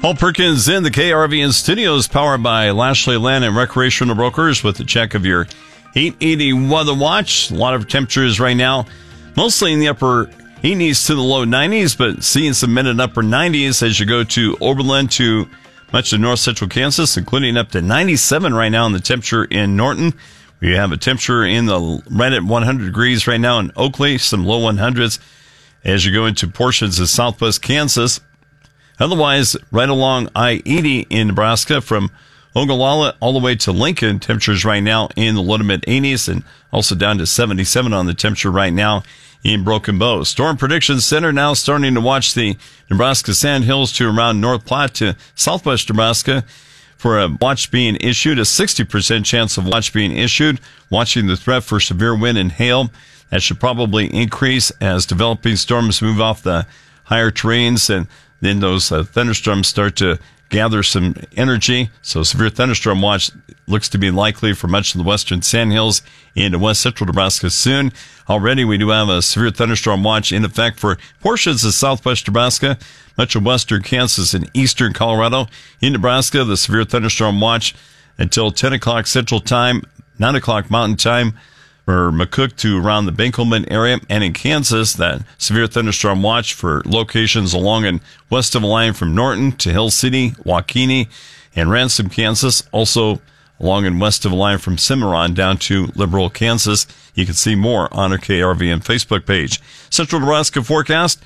Paul Perkins in the KRVN studios, powered by Lashley Land and Recreational Brokers, with a check of your 880 weather watch. A lot of temperatures right now, mostly in the upper 80s to the low 90s, but seeing some mid and upper 90s as you go to Oberlin to much of north central Kansas, including up to 97 right now in the temperature in Norton. We have a temperature in the right at 100 degrees right now in Oakley, some low 100s as you go into portions of southwest Kansas. Otherwise, right along I-80 in Nebraska from Ogallala all the way to Lincoln, temperatures right now in the low to mid 80s, and also down to 77 on the temperature right now in Broken Bow. Storm Prediction Center now starting to watch the Nebraska Sandhills to around North Platte to southwest Nebraska for a watch being issued, a 60% chance of watch being issued, watching the threat for severe wind and hail. That should probably increase as developing storms move off the higher terrains, and then those thunderstorms start to gather some energy. So severe thunderstorm watch looks to be likely for much of the western Sandhills into west central Nebraska soon. Already we do have a severe thunderstorm watch in effect for portions of southwest Nebraska, much of western Kansas and eastern Colorado. In Nebraska, the severe thunderstorm watch until 10 o'clock Central Time, 9 o'clock Mountain Time, for McCook to around the Benkelman area, and in Kansas, that severe thunderstorm watch for locations along and west of the line from Norton to Hill City, Waukene, and Ransom, Kansas. Also along and west of the line from Cimarron down to Liberal, Kansas. You can see more on our KRVN Facebook page. Central Nebraska forecast.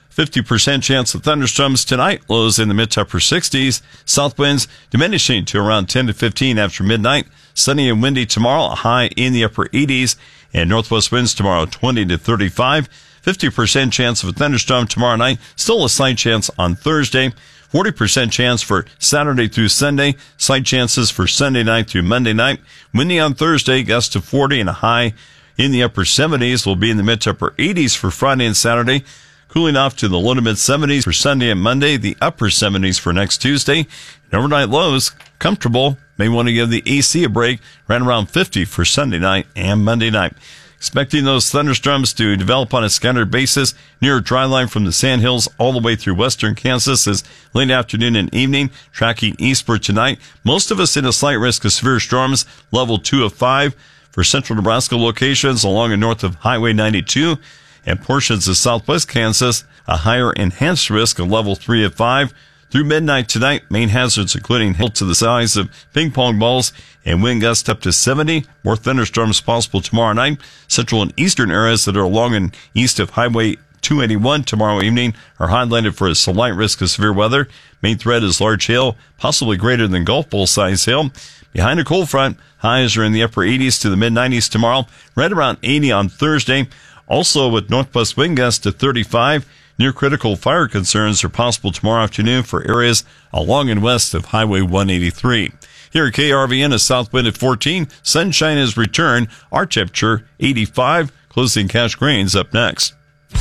50% chance of thunderstorms tonight. Lows in the mid to upper 60s. South winds diminishing to around 10 to 15 after midnight. Sunny and windy tomorrow. A high in the upper 80s. And northwest winds tomorrow 20 to 35. 50% chance of a thunderstorm tomorrow night. Still a slight chance on Thursday. 40% chance for Saturday through Sunday. Slight chances for Sunday night through Monday night. Windy on Thursday. Gusts to 40 and a high in the upper 70s. Will be in the mid to upper 80s for Friday and Saturday. Cooling off to the low to mid 70s for Sunday and Monday, the upper 70s for next Tuesday. And overnight lows, comfortable. May want to give the AC a break, right around 50 for Sunday night and Monday night. Expecting those thunderstorms to develop on a scattered basis near a dry line from the Sandhills all the way through western Kansas as late afternoon and evening, tracking eastward tonight. Most of us in a slight risk of severe storms, level 2 of 5 for central Nebraska locations along and north of Highway 92. And portions of southwest Kansas, a higher enhanced risk of level 3 of 5. Through midnight tonight, main hazards including hail to the size of ping pong balls and wind gusts up to 70. More thunderstorms possible tomorrow night. Central and eastern areas that are along and east of Highway 281 tomorrow evening are highlighted for a slight risk of severe weather. Main threat is large hail, possibly greater than golf ball size hail. Behind a cold front, highs are in the upper 80s to the mid 90s tomorrow, right around 80 on Thursday. Also, with northwest wind gusts to 35, near critical fire concerns are possible tomorrow afternoon for areas along and west of Highway 183. Here at KRVN, a south wind at 14. Sunshine has returned. Our temperature 85. Closing cash grains up next.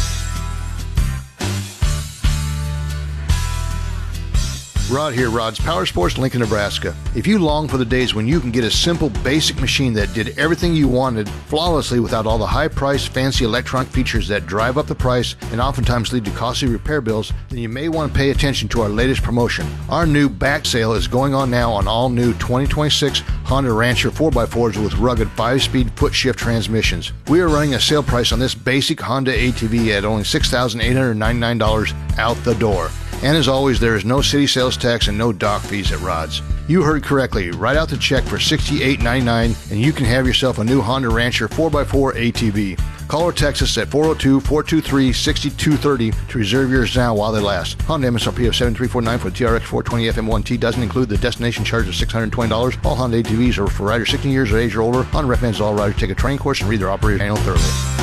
Rod here, Rod's Power Sports, Lincoln, Nebraska. If you long for the days when you can get a simple, basic machine that did everything you wanted flawlessly without all the high-priced, fancy electronic features that drive up the price and oftentimes lead to costly repair bills, then you may want to pay attention to our latest promotion. Our new back sale is going on now on all new 2026 Honda Rancher 4x4s with rugged 5-speed foot-shift transmissions. We are running a sale price on this basic Honda ATV at only $6,899 out the door. And as always, there is no city sales tax and no dock fees at Rod's. You heard correctly. Write out the check for $68.99 and you can have yourself a new Honda Rancher 4x4 ATV. Call or text us at 402-423-6230 to reserve yours now while they last. Honda MSRP of $7,349 for the TRX 420 FM1T doesn't include the destination charge of $620. All Honda ATVs are for riders 16 years of age or older. Honda recommends all riders take a training course and read their operator's manual thoroughly.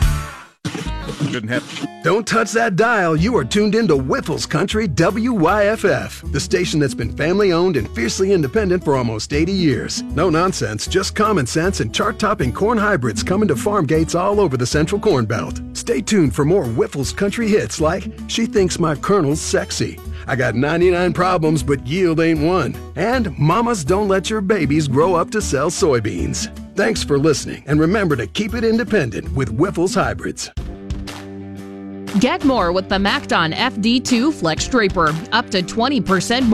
Don't touch that dial. You are tuned into Whiffles Country WYFF, the station that's been family-owned and fiercely independent for almost 80 years. No nonsense, just common sense and chart-topping corn hybrids coming to farm gates all over the Central Corn Belt. Stay tuned for more Whiffles Country hits like She Thinks My Colonel's Sexy, I Got 99 Problems But Yield Ain't One, and Mamas Don't Let Your Babies Grow Up to Sell Soybeans. Thanks for listening, and remember to keep it independent with Whiffles Hybrids. Get more with the MacDon FD2 Flex Draper, up to 20% more